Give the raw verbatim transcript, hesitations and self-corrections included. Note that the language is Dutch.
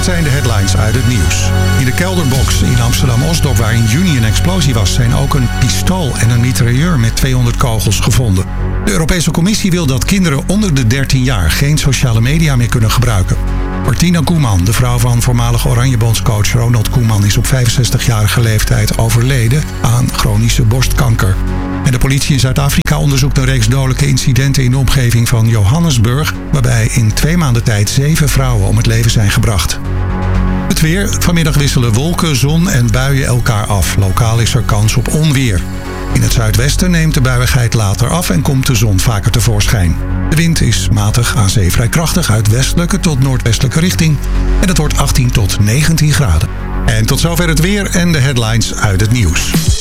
Dat zijn de headlines uit het nieuws. In de kelderbox in Amsterdam-Osdorp, waar in juni een explosie was, zijn ook een pistool en een mitrailleur met tweehonderd kogels gevonden. De Europese Commissie wil dat kinderen onder de dertien jaar geen sociale media meer kunnen gebruiken. Martina Koeman, de vrouw van voormalig Oranjebondscoach Ronald Koeman, is op vijfenzestigjarige leeftijd overleden aan chronische borstkanker. En de politie in Zuid-Afrika onderzoekt een reeks dodelijke incidenten in de omgeving van Johannesburg, waarbij in twee maanden tijd zeven vrouwen om het leven zijn gebracht. Het weer. Vanmiddag wisselen wolken, zon en buien elkaar af. Lokaal is er kans op onweer. In het zuidwesten neemt de buiigheid later af en komt de zon vaker tevoorschijn. De wind is matig aan zee vrij krachtig uit westelijke tot noordwestelijke richting. En het wordt achttien tot negentien graden. En tot zover het weer en de headlines uit het nieuws.